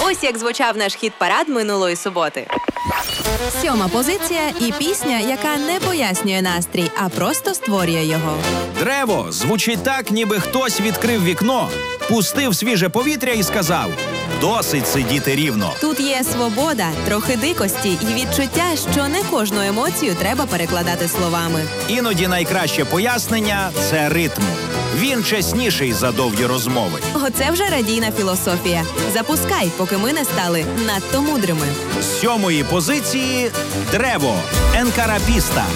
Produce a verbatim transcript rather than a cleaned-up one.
Ось як звучав наш хіт-парад минулої суботи. Сьома позиція і пісня, яка не пояснює настрій, а просто створює його. Древо звучить так, ніби хтось відкрив вікно, пустив свіже повітря і сказав: «Досить сидіти рівно». Тут є свобода, трохи дикості і відчуття, що не кожну емоцію треба перекладати словами. Іноді найкраще пояснення – це ритм. Він чесніший за довгі розмови. Оце вже радійна філософія. Запускай, поки ми не стали надто мудрими. З сьомої позиції – Древо, Енкарапіста.